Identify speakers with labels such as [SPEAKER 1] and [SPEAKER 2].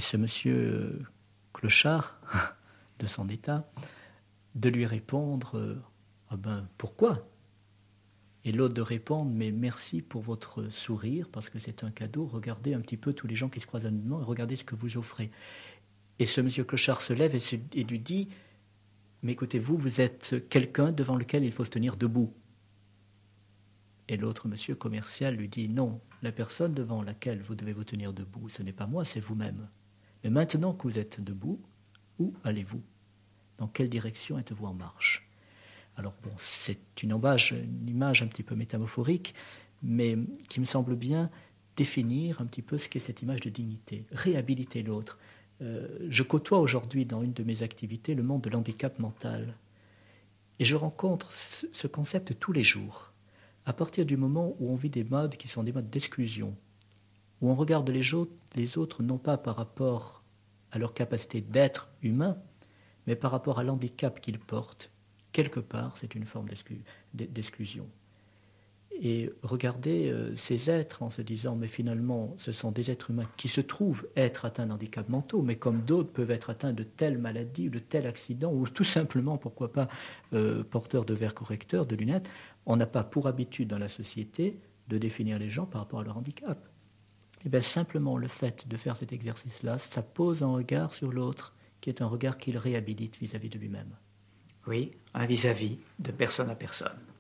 [SPEAKER 1] ce monsieur clochard de son état, de lui répondre ah ben pourquoi? Et l'autre de répondre mais merci pour votre sourire parce que c'est un cadeau, regardez un petit peu tous les gens qui se croisent à nous et regardez ce que vous offrez. Et ce monsieur clochard se lève et lui dit mais écoutez, vous êtes quelqu'un devant lequel il faut se tenir debout. Et l'autre monsieur commercial lui dit non, la personne devant laquelle vous devez vous tenir debout, ce n'est pas moi, c'est vous-même. Mais maintenant que vous êtes debout, où allez-vous? Dans quelle direction êtes-vous en marche? Alors bon, c'est une image un petit peu métaphorique, mais qui me semble bien définir un petit peu ce qu'est cette image de dignité, réhabiliter l'autre. Je côtoie aujourd'hui dans une de mes activités le monde de l'handicap mental. Et je rencontre ce concept tous les jours. À partir du moment où on vit des modes qui sont des modes d'exclusion, où on regarde les autres non pas par rapport à leur capacité d'être humain, mais par rapport à l'handicap qu'ils portent, quelque part, c'est une forme d'exclusion. Et regarder ces êtres en se disant, mais finalement, ce sont des êtres humains qui se trouvent être atteints d'handicaps mentaux, mais comme d'autres peuvent être atteints de telle maladie ou de tel accident, ou tout simplement, pourquoi pas, porteurs de verres correcteurs, de lunettes, on n'a pas pour habitude dans la société de définir les gens par rapport à leur handicap. Et bien simplement le fait de faire cet exercice-là, ça pose un regard sur l'autre, qui est un regard qu'il réhabilite vis-à-vis de lui-même.
[SPEAKER 2] Oui, un vis-à-vis de personne à personne.